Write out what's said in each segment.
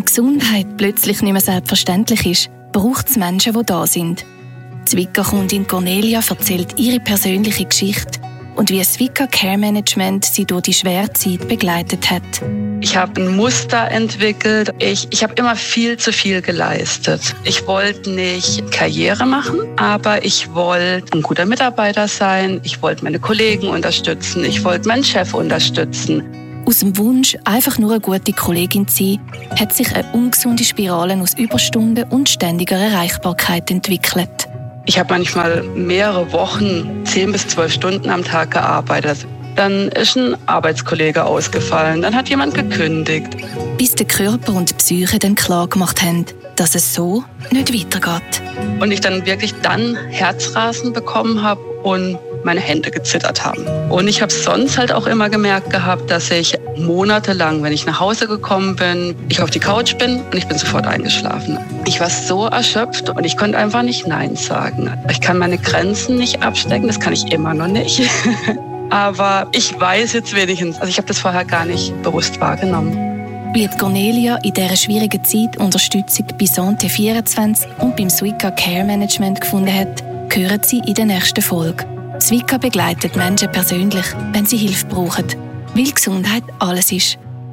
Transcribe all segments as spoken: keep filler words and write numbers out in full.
Gesundheit plötzlich nicht mehr selbstverständlich ist, braucht es Menschen, die da sind. Die Swika-Kundin Cornelia erzählt ihre persönliche Geschichte und wie das Swika Care Management sie durch die schwere Zeit begleitet hat. Ich habe ein Muster entwickelt. Ich, ich habe immer viel zu viel geleistet. Ich wollte nicht Karriere machen, aber ich wollte ein guter Mitarbeiter sein. Ich wollte meine Kollegen unterstützen. Ich wollte meinen Chef unterstützen. Aus dem Wunsch, einfach nur eine gute Kollegin zu sein, hat sich eine ungesunde Spirale aus Überstunden und ständiger Erreichbarkeit entwickelt. Ich habe manchmal mehrere Wochen, zehn bis zwölf Stunden am Tag gearbeitet. Dann ist ein Arbeitskollege ausgefallen, dann hat jemand gekündigt. Bis der Körper und die Psyche dann klar gemacht haben, dass es so nicht weitergeht. Und ich dann wirklich dann Herzrasen bekommen habe und meine Hände gezittert haben. Und ich habe sonst halt auch immer gemerkt gehabt, dass ich monatelang, wenn ich nach Hause gekommen bin, ich auf die Couch bin und ich bin sofort eingeschlafen. Ich war so erschöpft und ich konnte einfach nicht Nein sagen. Ich kann meine Grenzen nicht abstecken, das kann ich immer noch nicht. Aber ich weiß jetzt wenigstens, also ich habe das vorher gar nicht bewusst wahrgenommen. Wie die Cornelia in dieser schwierigen Zeit Unterstützung bei Santé vierundzwanzig und beim Swika Care Management gefunden hat, hören Sie in der nächsten Folge. Swika begleitet Menschen persönlich, wenn sie Hilfe brauchen, weil Gesundheit alles ist.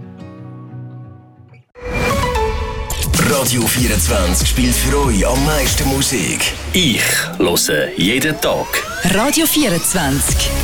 Radio vierundzwanzig spielt für euch am meisten Musik. Ich höre jeden Tag Radio vierundzwanzig.